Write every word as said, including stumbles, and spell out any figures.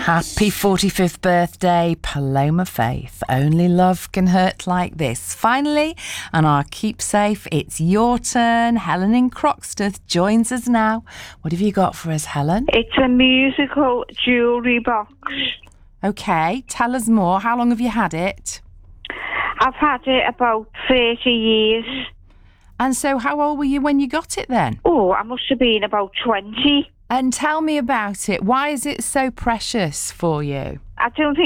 Happy forty-fifth birthday, Paloma Faith. Only love can hurt like this. Finally, and our keep safe, it's your turn. Helen in Croxteth joins us now. What have you got for us, Helen? It's a musical jewellery box. OK, tell us more. How long have you had it? I've had it about thirty years. And so how old were you when you got it then? Oh, I must have been about twenty. And tell me about it. Why is it so precious for you? I don't think